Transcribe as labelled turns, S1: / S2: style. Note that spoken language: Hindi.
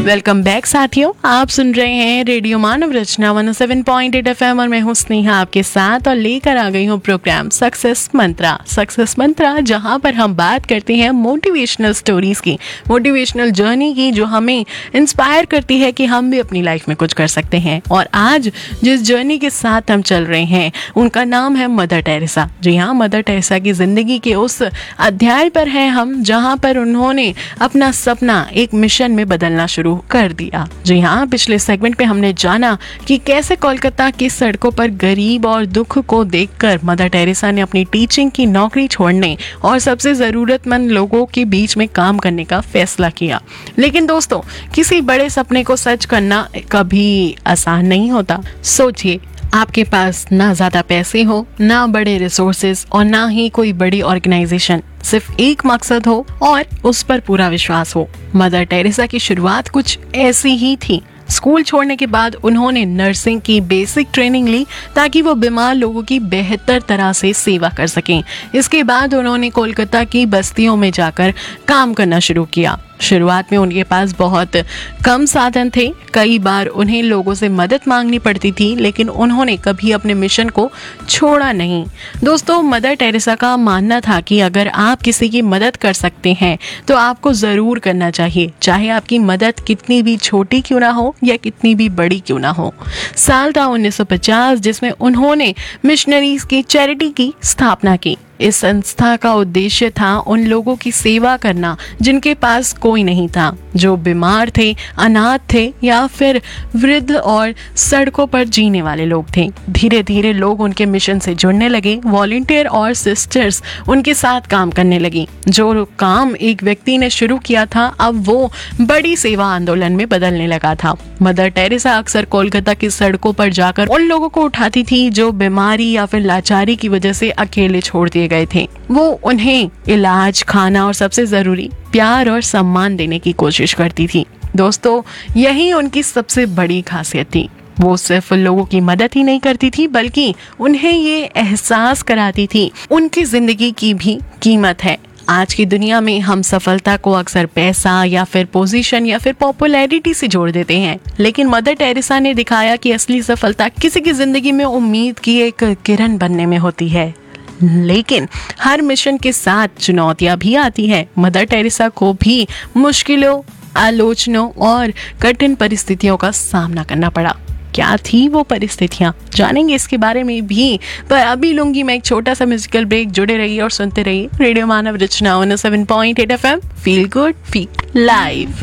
S1: वेलकम बैक साथियों, आप सुन रहे हैं रेडियो मानव रचना 107.8 FM और मैं हूं स्नेहा आपके साथ और लेकर आ गई हूं प्रोग्राम सक्सेस मंत्रा जहां पर हम बात करते हैं मोटिवेशनल स्टोरीज की, मोटिवेशनल जर्नी की जो हमें इंस्पायर करती है कि हम भी अपनी लाइफ में कुछ कर सकते हैं। और आज जिस जर्नी के साथ हम चल रहे हैं उनका नाम है मदर टेरेसा। जी हाँ, मदर टेरेसा की जिंदगी के उस अध्याय पर हैं हम जहां पर उन्होंने अपना सपना एक मिशन में बदलना शुरू कर दिया। जी हाँ, पिछले सेगमेंट में हमने जाना कि कैसे कोलकाता की सड़कों पर गरीब और दुख को देखकर मदर टेरेसा ने अपनी टीचिंग की नौकरी छोड़ने और सबसे जरूरतमंद लोगों के बीच में काम करने का फैसला किया। लेकिन दोस्तों, किसी बड़े सपने को सच करना कभी आसान नहीं होता। सोचिए, आपके पास ना ज्यादा पैसे हो, ना बड़े रिसोर्सेज और ना ही कोई बड़ी ऑर्गेनाइजेशन, सिर्फ एक मकसद हो और उस पर पूरा विश्वास हो। मदर टेरेसा की शुरुआत कुछ ऐसी ही थी। स्कूल छोड़ने के बाद उन्होंने नर्सिंग की बेसिक ट्रेनिंग ली ताकि वो बीमार लोगों की बेहतर तरह से सेवा कर सकें। इसके बाद उन्होंने कोलकाता की बस्तियों में जाकर काम करना शुरू किया। शुरुआत में उनके पास बहुत कम साधन थे, कई बार उन्हें लोगों से मदद मांगनी पड़ती थी, लेकिन उन्होंने कभी अपने मिशन को छोड़ा नहीं। दोस्तों, मदर टेरेसा का मानना था कि अगर आप किसी की मदद कर सकते हैं तो आपको जरूर करना चाहिए, चाहे आपकी मदद कितनी भी छोटी क्यों ना हो या कितनी भी बड़ी क्यों ना हो। साल था 1950 जिसमें उन्होंने मिशनरीज की चैरिटी की स्थापना की। इस संस्था का उद्देश्य था उन लोगों की सेवा करना जिनके पास कोई नहीं था, जो बीमार थे, अनाथ थे या फिर वृद्ध और सड़कों पर जीने वाले लोग थे। धीरे धीरे लोग उनके मिशन से जुड़ने लगे। वॉलंटियर और सिस्टर्स उनके साथ काम करने लगी। जो काम एक व्यक्ति ने शुरू किया था अब वो बड़ी सेवा आंदोलन में बदलने लगा था। मदर टेरेसा अक्सर कोलकाता की सड़कों पर जाकर उन लोगों को उठाती थी जो बीमारी या फिर लाचारी की वजह से अकेले छोड़ दिए गए थे। वो उन्हें इलाज, खाना और सबसे जरूरी प्यार और सम्मान देने की कोशिश करती थी। दोस्तों, यही उनकी सबसे बड़ी खासियत थी। वो सिर्फ लोगों की मदद ही नहीं करती थी बल्कि उन्हें ये एहसास कराती थी उनकी जिंदगी की भी कीमत है। आज की दुनिया में हम सफलता को अक्सर पैसा या फिर पोजीशन या फिर पॉपुलैरिटी से जोड़ देते हैं, लेकिन मदर टेरेसा ने दिखाया कि असली सफलता किसी की जिंदगी में उम्मीद की एक किरण बनने में होती है। लेकिन हर मिशन के साथ चुनौतियां भी आती है। मदर टेरेसा को भी मुश्किलों, आलोचनाओं और कठिन परिस्थितियों का सामना करना पड़ा। क्या थी वो परिस्थितियां, जानेंगे इसके बारे में भी, पर अभी लूंगी मैं एक छोटा सा म्यूजिकल ब्रेक। जुड़े रहिए और सुनते रहिए रेडियो मानव रचना 107.8 FM। Feel good, feel live.